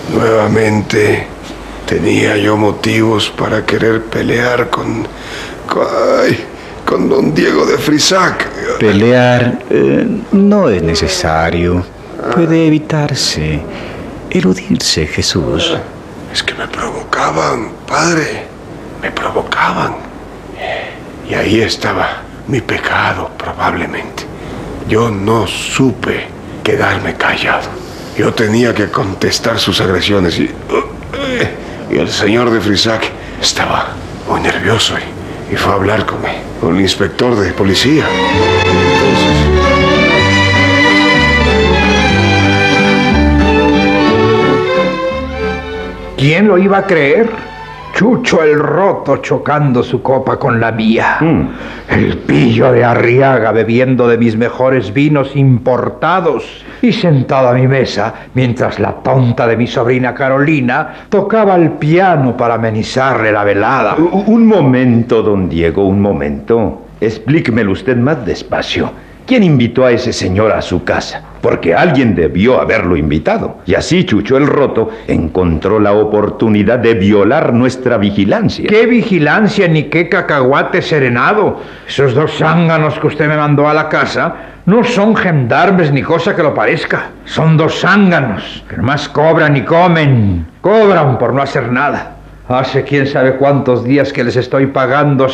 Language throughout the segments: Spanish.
Nuevamente tenía yo motivos para querer pelear con don Diego de Frisac. Pelear no es necesario. Puede evitarse, eludirse, Jesús. Es que me provocaban, padre. Me provocaban. Y ahí estaba mi pecado, probablemente. Yo no supe quedarme callado. Yo tenía que contestar sus agresiones y el señor de Frisac estaba muy nervioso y fue a hablar con el inspector de policía. ¿Quién lo iba a creer? Chucho el Roto chocando su copa con la mía. El pillo de Arriaga bebiendo de mis mejores vinos importados. Y sentado a mi mesa, mientras la tonta de mi sobrina Carolina tocaba el piano para amenizarle la velada. Un momento, don Diego, un momento. Explíquemelo usted más despacio. ¿Quién invitó a ese señor a su casa? Porque alguien debió haberlo invitado. Y así Chucho el Roto encontró la oportunidad de violar nuestra vigilancia. ¿Qué vigilancia ni qué cacahuate serenado? Esos dos zánganos que usted me mandó a la casa no son gendarmes ni cosa que lo parezca. Son dos zánganos que nomás cobran y comen. Cobran por no hacer nada. Hace quién sabe cuántos días que les estoy pagando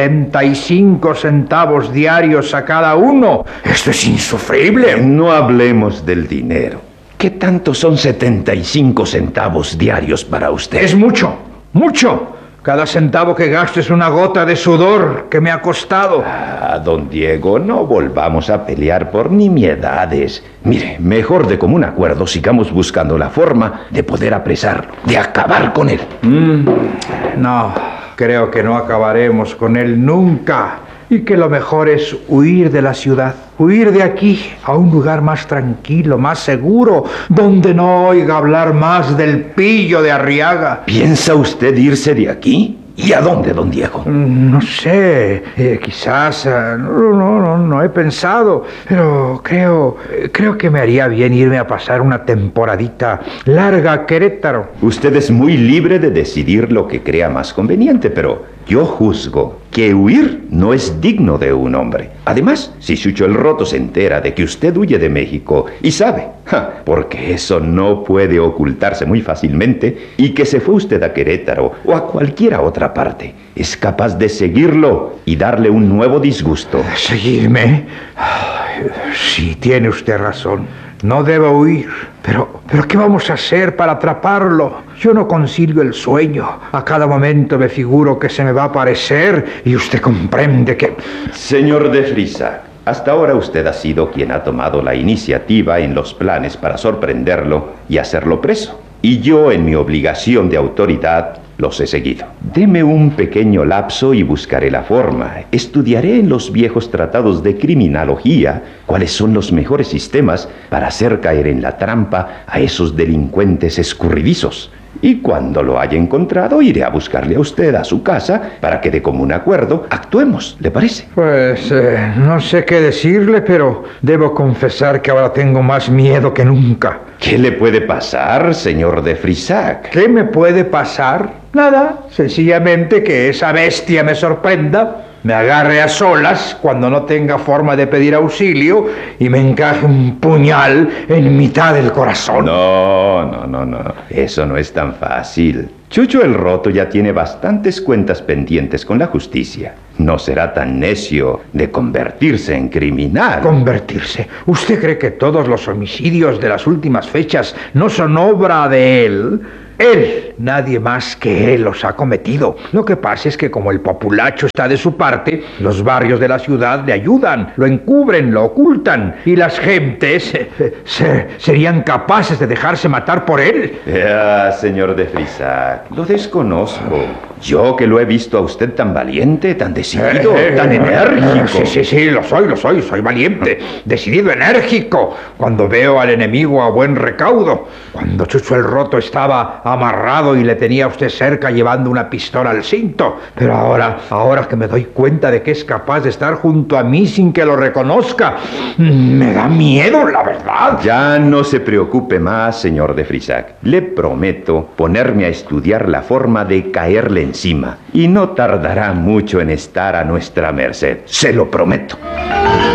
75 centavos diarios a cada uno. Esto es insufrible. No hablemos del dinero. ¿Qué tanto son 75 centavos diarios para usted? Es mucho, mucho. Cada centavo que gasto es una gota de sudor que me ha costado. Don Diego, no volvamos a pelear por nimiedades. Mire, mejor de común acuerdo sigamos buscando la forma de poder apresarlo, de acabar con él. No, creo que no acabaremos con él nunca. Y que lo mejor es huir de la ciudad, huir de aquí a un lugar más tranquilo, más seguro, donde no oiga hablar más del pillo de Arriaga. ¿Piensa usted irse de aquí? ¿Y a dónde, don Diego? No sé, quizás, no he pensado, pero creo que me haría bien irme a pasar una temporadita larga a Querétaro. Usted es muy libre de decidir lo que crea más conveniente, pero yo juzgo que huir no es digno de un hombre. Además, si Chucho el Roto se entera de que usted huye de México y sabe, porque eso no puede ocultarse muy fácilmente, y que se fue usted a Querétaro o a cualquiera otra parte, es capaz de seguirlo y darle un nuevo disgusto. ¿Seguirme? Sí, tiene usted razón. No debo huir. Pero ¿qué vamos a hacer para atraparlo? Yo no concilio el sueño. A cada momento me figuro que se me va a aparecer y usted comprende que... Señor de Frisac, hasta ahora usted ha sido quien ha tomado la iniciativa en los planes para sorprenderlo y hacerlo preso. Y yo, en mi obligación de autoridad, los he seguido. Deme un pequeño lapso y buscaré la forma. Estudiaré en los viejos tratados de criminología cuáles son los mejores sistemas para hacer caer en la trampa a esos delincuentes escurridizos. Y cuando lo haya encontrado, iré a buscarle a usted a su casa para que de común acuerdo actuemos, ¿le parece? Pues no sé qué decirle, pero debo confesar que ahora tengo más miedo que nunca. ¿Qué le puede pasar, señor de Frisac? ¿Qué me puede pasar? Nada, sencillamente que esa bestia me sorprenda, me agarre a solas cuando no tenga forma de pedir auxilio y me encaje un puñal en mitad del corazón. No. Eso no es tan fácil. Chucho el Roto ya tiene bastantes cuentas pendientes con la justicia. No será tan necio de convertirse en criminal. ¿Convertirse? ¿Usted cree que todos los homicidios de las últimas fechas no son obra de él? Él, nadie más que él los ha cometido. Lo que pasa es que como el populacho está de su parte, los barrios de la ciudad le ayudan, lo encubren, lo ocultan, y las gentes serían capaces de dejarse matar por él. Señor de Frisac, lo desconozco. Yo que lo he visto a usted tan valiente, tan decidido, tan enérgico. Sí, lo soy valiente, decidido, enérgico, cuando veo al enemigo a buen recaudo. Cuando Chucho el Roto estaba amarrado y le tenía a usted cerca llevando una pistola al cinto. Pero ahora que me doy cuenta de que es capaz de estar junto a mí sin que lo reconozca, me da miedo, la verdad. Ya no se preocupe más, señor de Frisac. Le prometo ponerme a estudiar la forma de caerle encima y no tardará mucho en estar a nuestra merced. Se lo prometo.